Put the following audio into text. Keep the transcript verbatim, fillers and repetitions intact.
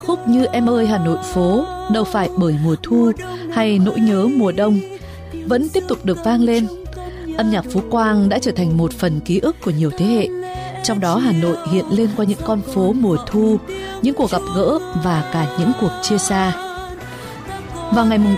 Khúc như Em ơi Hà Nội phố, Đâu phải bởi mùa thu hay Nỗi nhớ mùa đông vẫn tiếp tục được vang lên. Âm nhạc Phú Quang đã trở thành một phần ký ức của nhiều thế hệ. Trong đó Hà Nội hiện lên qua những con phố mùa thu, những cuộc gặp gỡ và cả những cuộc chia xa. Vào ngày